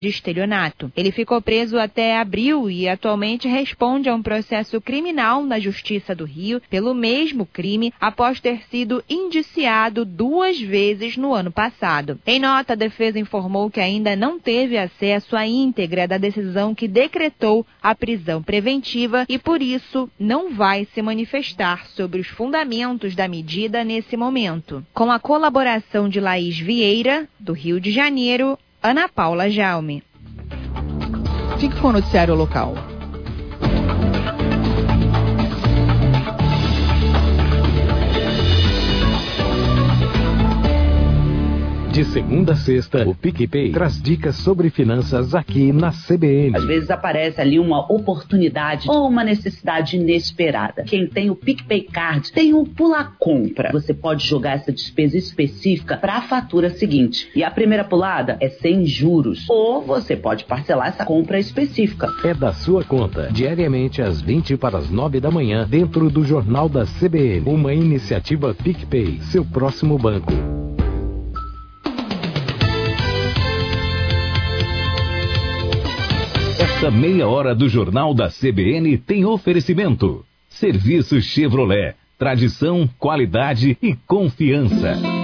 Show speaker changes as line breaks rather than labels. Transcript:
de estelionato. Ele ficou preso até abril e atualmente responde a um processo criminal na Justiça do Rio pelo mesmo crime após ter sido indiciado 2 vezes no ano passado. Em nota, a defesa informou que ainda não teve acesso à íntegra da decisão que decretou a prisão preventiva e, por isso, não vai se manifestar sobre os fundamentos da medida nesse momento. Com a colaboração de Laís Vieira, do Rio de Janeiro, Ana Paula Jaume.
Fique com o noticiário local.
De segunda a sexta, o PicPay traz dicas sobre finanças aqui na CBN.
Às vezes aparece ali uma oportunidade ou uma necessidade inesperada. Quem tem o PicPay Card tem o Pula Compra. Você pode jogar essa despesa específica para a fatura seguinte. E a primeira pulada é sem juros. Ou você pode parcelar essa compra específica.
É da sua conta, diariamente às 20 para as 9 da manhã, dentro do Jornal da CBN. Uma iniciativa PicPay, seu próximo banco.
Esta meia hora do Jornal da CBN tem oferecimento. Serviço Chevrolet. Tradição, qualidade e confiança.